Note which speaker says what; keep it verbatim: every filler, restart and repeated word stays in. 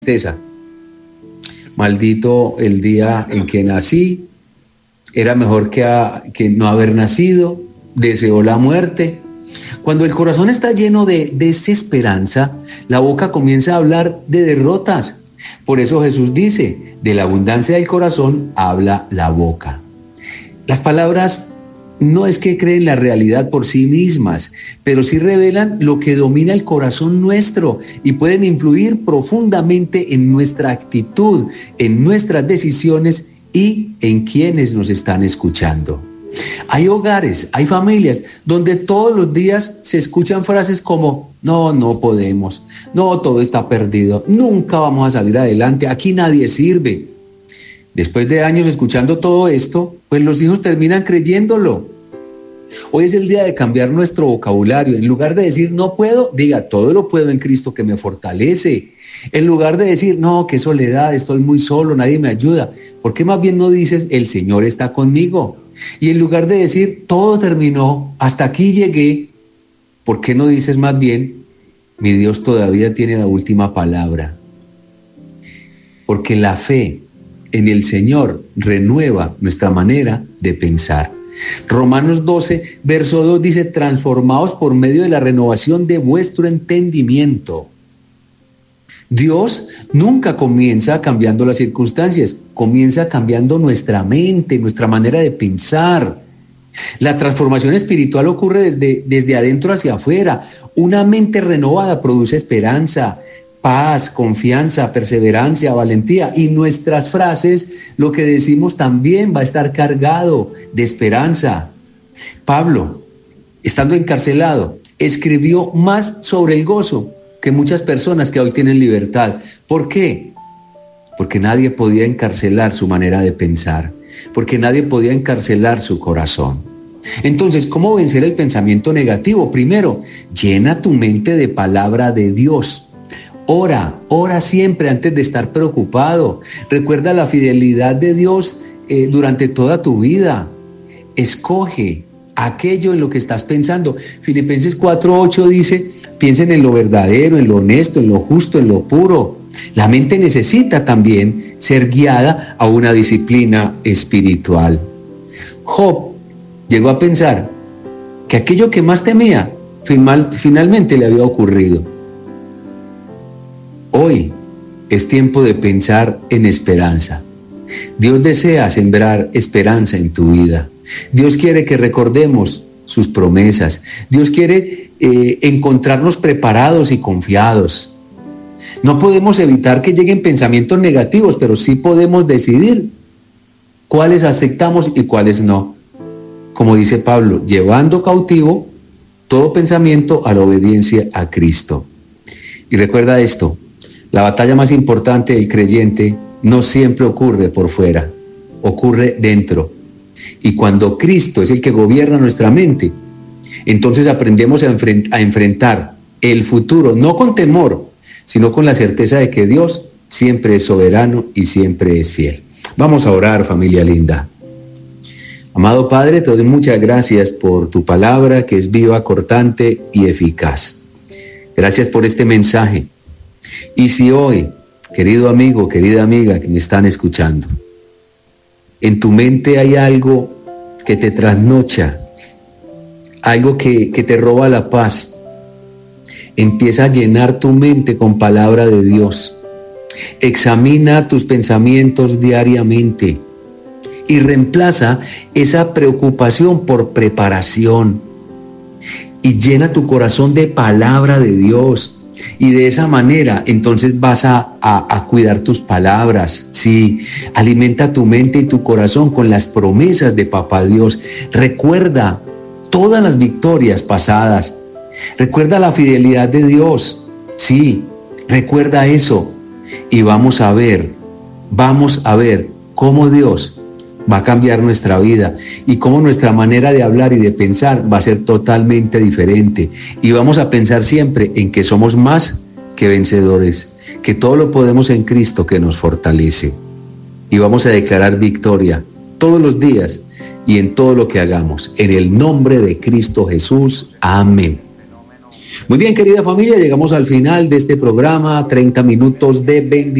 Speaker 1: tristeza. Maldito el día en que nací, era mejor que, a, que no haber nacido, deseó la muerte. Cuando el corazón está lleno de desesperanza, la boca comienza a hablar de derrotas. Por eso Jesús dice, de la abundancia del corazón habla la boca. Las palabras no es que creen la realidad por sí mismas, pero sí revelan lo que domina el corazón nuestro y pueden influir profundamente en nuestra actitud, en nuestras decisiones y en quienes nos están escuchando. Hay hogares, hay familias donde todos los días se escuchan frases como no, no podemos, no, todo está perdido, nunca vamos a salir adelante, aquí nadie sirve. Después de años escuchando todo esto, pues los hijos terminan creyéndolo. Hoy es el día de cambiar nuestro vocabulario. En lugar de decir no puedo, diga todo lo puedo en Cristo que me fortalece. En lugar de decir no, qué soledad, estoy muy solo, nadie me ayuda, ¿por qué más bien no dices el Señor está conmigo? Y en lugar de decir todo terminó, hasta aquí llegué, ¿por qué no dices más bien mi Dios todavía tiene la última palabra? Porque la fe en el Señor renueva nuestra manera de pensar. Romanos doce, verso dos dice, transformaos por medio de la renovación de vuestro entendimiento. Dios nunca comienza cambiando las circunstancias, comienza cambiando nuestra mente, nuestra manera de pensar. La transformación espiritual ocurre desde, desde adentro hacia afuera. Una mente renovada produce esperanza, paz, confianza, perseverancia, valentía. Y nuestras frases, lo que decimos también va a estar cargado de esperanza. Pablo, estando encarcelado, escribió más sobre el gozo que muchas personas que hoy tienen libertad. ¿Por qué? Porque nadie podía encarcelar su manera de pensar, porque nadie podía encarcelar su corazón. Entonces, ¿cómo vencer el pensamiento negativo? Primero, llena tu mente de palabra de Dios. Ora, ora siempre antes de estar preocupado. Recuerda la fidelidad de Dios eh, durante toda tu vida. Escoge aquello en lo que estás pensando. Filipenses cuatro ocho dice, piensen en lo verdadero, en lo honesto, en lo justo, en lo puro. La mente necesita también ser guiada a una disciplina espiritual. Job llegó a pensar que aquello que más temía final, finalmente le había ocurrido. Hoy es tiempo de pensar en esperanza. Dios desea sembrar esperanza en tu vida. Dios quiere que recordemos sus promesas. Dios quiere eh, encontrarnos preparados y confiados. No podemos evitar que lleguen pensamientos negativos, pero sí podemos decidir cuáles aceptamos y cuáles no. Como dice Pablo, llevando cautivo todo pensamiento a la obediencia a Cristo. Y recuerda esto, la batalla más importante del creyente no siempre ocurre por fuera, ocurre dentro. Y cuando Cristo es el que gobierna nuestra mente, entonces aprendemos a, enfrent- a enfrentar el futuro, no con temor, sino con la certeza de que Dios siempre es soberano y siempre es fiel. Vamos a orar, familia linda. Amado Padre, te doy muchas gracias por tu palabra que es viva, cortante y eficaz. Gracias por este mensaje. Y si hoy, querido amigo, querida amiga que me están escuchando, en tu mente hay algo que te trasnocha, algo que, que te roba la paz, empieza a llenar tu mente con palabra de Dios. Examina tus pensamientos diariamente y reemplaza esa preocupación por preparación y llena tu corazón de palabra de Dios. Y de esa manera, entonces vas a, a, a cuidar tus palabras. Sí, alimenta tu mente y tu corazón con las promesas de Papá Dios. Recuerda todas las victorias pasadas. Recuerda la fidelidad de Dios. Sí, recuerda eso. Y vamos a ver, vamos a ver cómo Dios va a cambiar nuestra vida y cómo nuestra manera de hablar y de pensar va a ser totalmente diferente. Y vamos a pensar siempre en que somos más que vencedores, que todo lo podemos en Cristo que nos fortalece. Y vamos a declarar victoria todos los días y en todo lo que hagamos. En el nombre de Cristo Jesús. Amén. Muy bien, querida familia, llegamos al final de este programa, treinta minutos de bendición.